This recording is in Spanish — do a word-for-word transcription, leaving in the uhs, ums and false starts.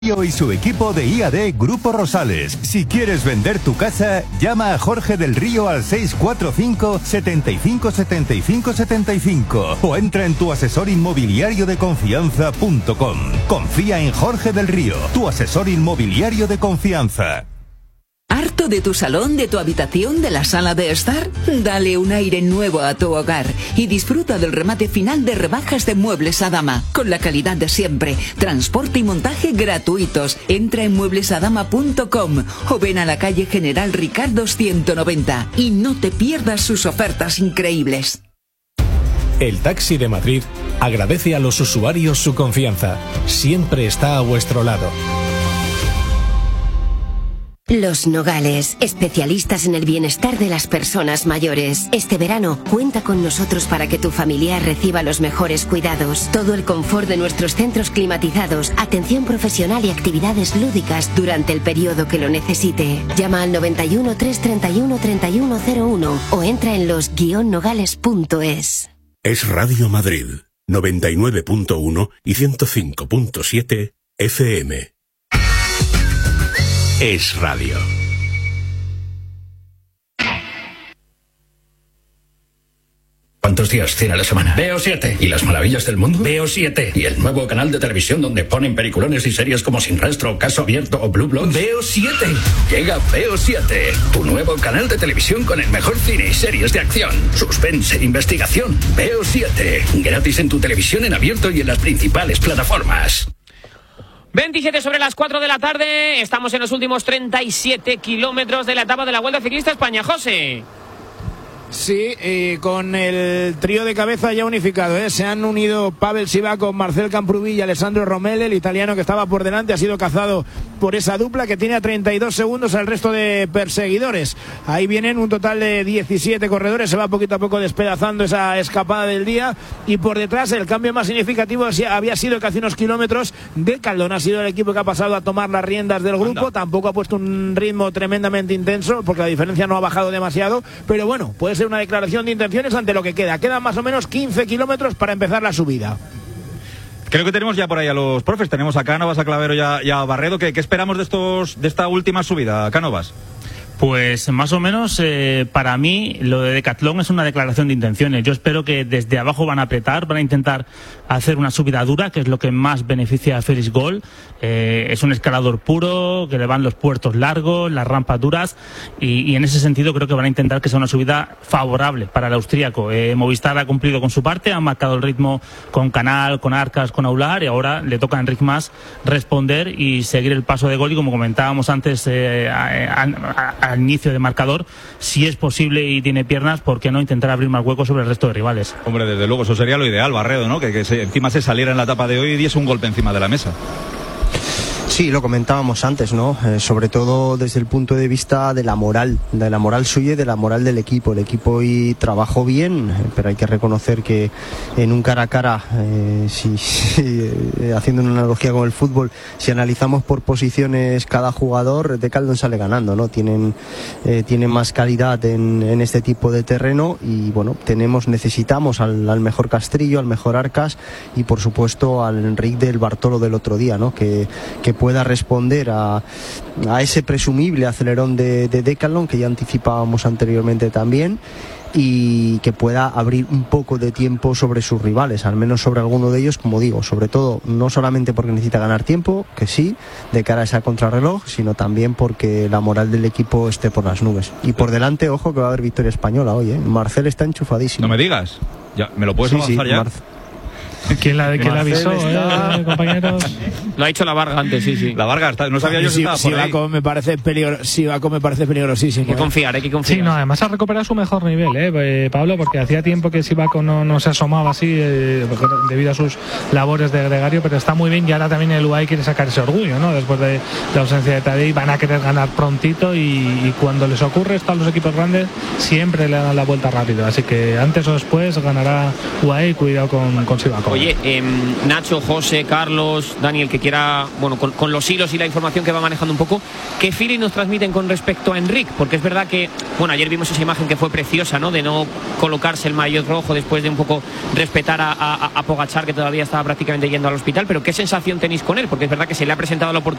Y su equipo de I A D Grupo Rosales. Si quieres vender tu casa, llama a Jorge del Río al seis cuatro cinco, siete cinco, siete cinco, siete cinco o entra en tu asesor inmobiliario de confianza punto com. Confía en Jorge del Río, tu asesor inmobiliario de confianza. ¿Harto de tu salón, de tu habitación, de la sala de estar? Dale un aire nuevo a tu hogar y disfruta del remate final de rebajas de Muebles Adama, con la calidad de siempre, transporte y montaje gratuitos. Entra en muebles adama punto com o ven a la calle General Ricardo ciento noventa y no te pierdas sus ofertas increíbles. El Taxi de Madrid agradece a los usuarios su confianza. Siempre está a vuestro lado. Los Nogales, especialistas en el bienestar de las personas mayores. Este verano, cuenta con nosotros para que tu familiar reciba los mejores cuidados. Todo el confort de nuestros centros climatizados, atención profesional y actividades lúdicas durante el periodo que lo necesite. Llama al noventa y uno, trescientos treinta y uno, treinta y uno cero uno o entra en los guion nogales punto es. Es Radio Madrid, noventa y nueve punto uno y ciento cinco punto siete F M. Es Radio. ¿Cuántos días tiene la semana? Veo siete. ¿Y las maravillas del mundo? Veo siete. ¿Y el nuevo canal de televisión donde ponen peliculones y series como Sin Rastro, Caso Abierto o Blue Bloods? Veo siete. Llega Veo siete, tu nuevo canal de televisión con el mejor cine y series de acción, suspense e investigación. Veo siete. Gratis en tu televisión en abierto y en las principales plataformas. veintisiete sobre las cuatro de la tarde, estamos en los últimos treinta y siete kilómetros de la etapa de la Vuelta Ciclista España. José. Sí, y con el trío de cabeza ya unificado, ¿eh? Se han unido Pavel Sivakov, Marcel Camprubí y Alessandro Romele. El italiano que estaba por delante ha sido cazado por esa dupla que tiene a treinta y dos segundos al resto de perseguidores. Ahí vienen un total de diecisiete corredores, se va poquito a poco despedazando esa escapada del día, y por detrás el cambio más significativo había sido que hace unos kilómetros Decathlon ha sido el equipo que ha pasado a tomar las riendas del grupo. Anda. Tampoco ha puesto un ritmo tremendamente intenso porque la diferencia no ha bajado demasiado, pero bueno, puede ser una declaración de intenciones ante lo que queda. Quedan más o menos quince kilómetros para empezar la subida. Creo que tenemos ya por ahí a los profes. Tenemos a Cánovas, a Clavero y a, y a Barredo. ¿Qué, ¿Qué esperamos de estos de esta última subida, Cánovas? Pues más o menos, eh, para mí, lo de Decathlon es una declaración de intenciones. Yo espero que desde abajo van a apretar, van a intentar hacer una subida dura, que es lo que más beneficia a Félix Gol. Eh, es un escalador puro, que le van los puertos largos, las rampas duras, y, y en ese sentido creo que van a intentar que sea una subida favorable para el austríaco. Eh, Movistar ha cumplido con su parte, ha marcado el ritmo con Canal, con Arcas, con Aular, y ahora le toca a Enric Mas responder y seguir el paso de Gol, y como comentábamos antes, eh, a, a, a, al inicio de marcador, si es posible y tiene piernas, ¿por qué no intentar abrir más huecos sobre el resto de rivales? Hombre, desde luego, eso sería lo ideal, Barredo, ¿no? Que, que se, encima se saliera en la etapa de hoy y diese un golpe encima de la mesa. Sí, lo comentábamos antes, ¿no? Eh, sobre todo desde el punto de vista de la moral, de la moral suya y de la moral del equipo. El equipo hoy trabajó bien, eh, pero hay que reconocer que en un cara a cara, eh, si, si, eh, haciendo una analogía con el fútbol, si analizamos por posiciones cada jugador, Decathlon sale ganando, ¿no? Tienen, eh, tienen más calidad en, en este tipo de terreno y, bueno, tenemos, necesitamos al, al mejor Castrillo, al mejor Arcas y, por supuesto, al Enric del Bartolo del otro día, ¿no? Que, que pueda responder a, a ese presumible acelerón de, de Decathlon que ya anticipábamos anteriormente también, y que pueda abrir un poco de tiempo sobre sus rivales, al menos sobre alguno de ellos, como digo, sobre todo no solamente porque necesita ganar tiempo, que sí, de cara a esa contrarreloj, sino también porque la moral del equipo esté por las nubes. Y por delante, ojo, que va a haber victoria española hoy, ¿eh? Marcel está enchufadísimo. No me digas, ya, ¿me lo puedes sí, avanzar sí, ya? Mar... ¿Quién la, ¿quién la avisó, eh, compañeros? Lo ha dicho la Varga antes, sí, sí. La Varga, está, no sabía yo si sí, estaba por Sivakov me parece peligro, Sivakov me parece peligrosísimo. Hay que confiar, hay que confiar. Sí, no, además ha recuperado su mejor nivel, eh, eh Pablo, porque hacía tiempo que Sivakov no, no se asomaba así, eh, debido a sus labores de gregario, pero está muy bien, y ahora también el U A E quiere sacar ese orgullo, ¿no? Después de la ausencia de Tadej, van a querer ganar prontito, y, y cuando les ocurre esto a los equipos grandes, siempre le dan la vuelta rápido, así que antes o después ganará U A E, y cuidado con, con Sivakov. Oye, eh, Nacho, José, Carlos, Daniel, que quiera, bueno, con, con los hilos y la información que va manejando un poco, ¿qué feeling nos transmiten con respecto a Enric? Porque es verdad que, bueno, ayer vimos esa imagen que fue preciosa, ¿no? De no colocarse el maillot rojo después de un poco respetar a, a, a Pogačar, que todavía estaba prácticamente yendo al hospital, pero ¿qué sensación tenéis con él? Porque es verdad que se le ha presentado la oportunidad